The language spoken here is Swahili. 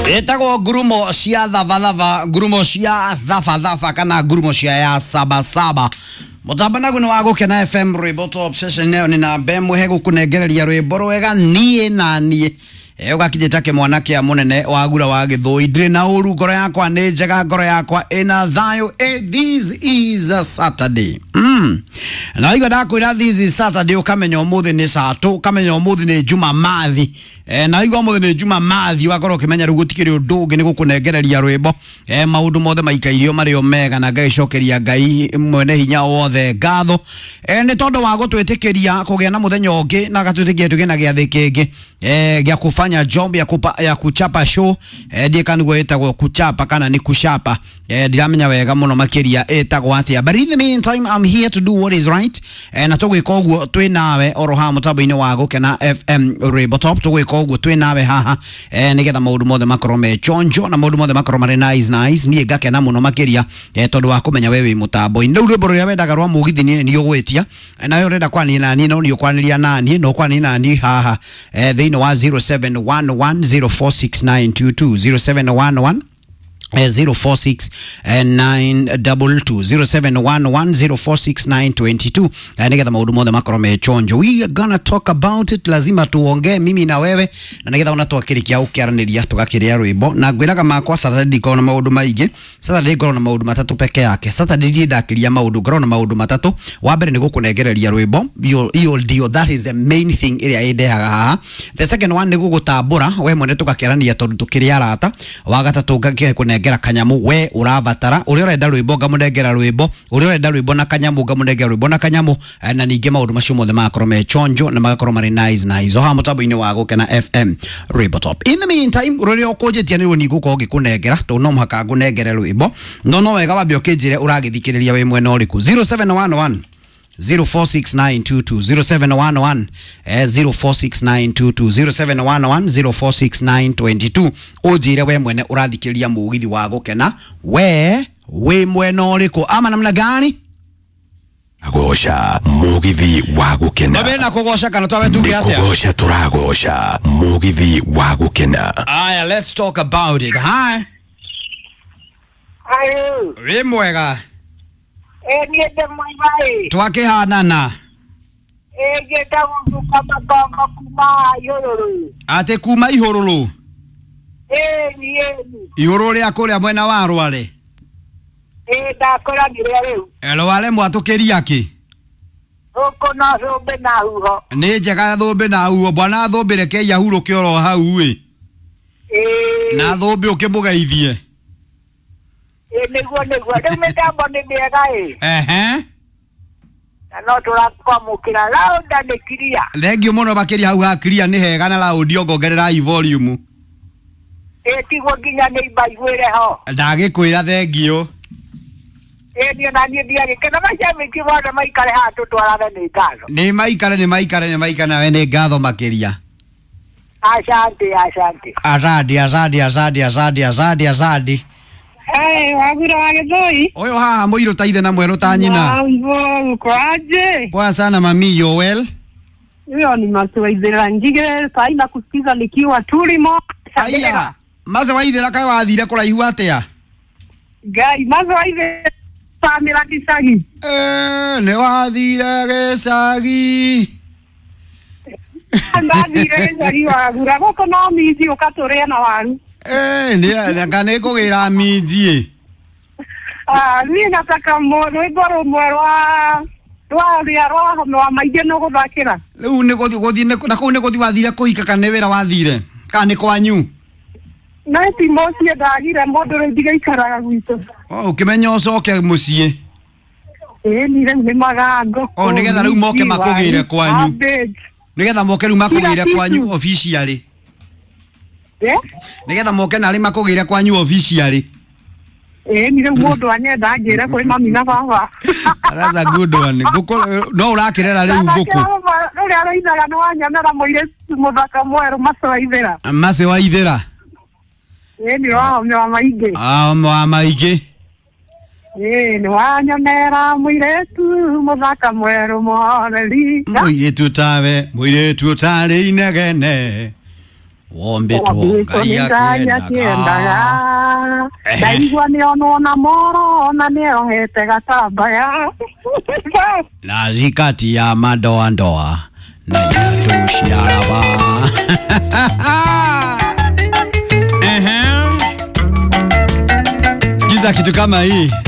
Etago grumo cia thava grumo cia thava kana grumo cia ya saba Mutamba guno wa gukena FM Rwimbo Top Session neo ni na bemu hegu kunegereria rwimbo rwega nie na nie ugakijita ke mwanake munene wagura wa githoi ndire na uru ngoro yakwa ni njega ngoro yakwa ina thayo. This is a Saturday na igo ndakwira this is Saturday ukamenya umuthi ni sato ukamenya umuthi ni Jumamathi na igo umuthi ni Jumamathi wakorwo kimenya rugutikiri undu ungi ni gukunegereria rwimbo maundu mothe maikairio mario mega na ngaicokeria ngai mwene hinya wothe ngatho ni tondu wa gutwitikiria kugia na muthenya ungi na gatwitikia tugina giathi kingi gya kufanya job ya kuchapa show die kanugwo etagwo kuchapa kana ni kushapa ndiramenya wega muno makiria etagwo atia, but in the meantime I'm here to do what is right na tugwika ogwo twi nawe oroha mutabu-ini wa gukena FM Rwimbo Top tugwika ogwo twi nawe haha nigetha maundu mothe makorwo me chonjo na maundu mothe makorwo mari nice nie ngakena muno makiria tondu wa kumenya wewe mutambo-ini riu rwimbo ruria wendaga rwa mugithi ni ugwitia na yo renda kwani nani no ni ukwaniria nani no kwani nani haha thino wa 0711046922 0711046922 nigetha maundu mothe makorwo me chonjo. We are gonna talk about it, lazima tuongee mimi na wewe na nigetha ona twakirikia ukiaraniria tugakiria rwimbo na ngwiraga makwa Saturday ko na maundu maingi. Saturday ngoro na maundu matatu peke yake. Saturday ndakiria maundu ngoro na maundu matatu. Wa mbere ni gukunegereria rwimbo iyo deal, that is the main thing iria idehaga haha. The second one ni gugutambura we mwene tugakiarania tondu tukiria arata. Wa gatatu ngakune ngera kanyamu we uravatara uri urenda rwimbo ngamunengera rwimbo uri urenda rwimbo na kanyamu ngamunengera rwimbo na kanyamu na ninge maundu macio mothe makorwo me chonjo na magakorwo mari nice ha mutabu-ini wa gukena FM Rwimbo Top. In the meantime ruri ukunjitia ni ni guko gikunengera to no muhaka ngunengere rwimbo no wega wambe ukinjire uragithikiriria we mwena uriku 0711 046922 046922 ujire we mwene urathikiria mugithi wa gukena we mwena uriku ama namna gani agosha mugithi wa gukena mabena kugosha kana twawe tugi atia kugosha turagosha mugithi wa gukena. Aya, let's talk about it. Hi we mwega niende mwaibai twakihanana ngenda guka magongo kuma ihururu ate kuma ihururu ni ihururu ria kuria mwena wa Rware ndakoranire riu Rware mwatukiria ki uko na thumbe na huho ni njega thumbe na huho bwana thumbire ke yahuru kioro hau we na thumbe ukimugeithie niguo riu mitambo ni miega na no turakwamukira launda ni kiria thengio muno bakiria hau hakiria ni hega na laundi ongongerera i volume tiguo nginya ni ibaigwire ho ndagikwira thengio ni na ni ndiagikena macamiki bothe maikare haha tutwarane ni ngatho ni maikare we ni ngatho makiria. asante wagura wa githoi oyo haha muiru ta ithe na mweru ta nyina kwaje poa sana mami Joel hiyo ni masuwaidhira njige saina kusikiza nikiwa tulimo aya maze waithira kai wathire kuraihu atia gai maze waithira famila kisagi ni wathire gicagi ndathire njari wagura goko no mithi ukaturia na waru ni ngane kugira minji ni nataka rwimbo rumwe rwa rwa maige no guthakira riu ni guthi na kuu ni guthi wathire kuhika kana wira wathire kana ni kwanyu na ti mocie ndagire mundu rindiga ikaraga gwitu ukimenya ucoke mucie ni riu ni magango nigetha riu moke makugire kwanyu nigetha moke riu makugire kwanyu officially nigetha moke na ri makugire kwanyu officially ni riu mundu anyenda anjire kuri mami na baba that's a good one no urakirera riu guku uri araithaga no anyamera muire muthaka mweru mace waithira ni wa maige wa maige ni wa nyamera muiretu muthaka mweru moreri muiretu tawe muiretu tari inegene Wombe tu ngaya kiendaga ndaigua ni ona moro na ni ohete gatambaya na zikati ya madoa na yatushiraba sikiza kitu kama hii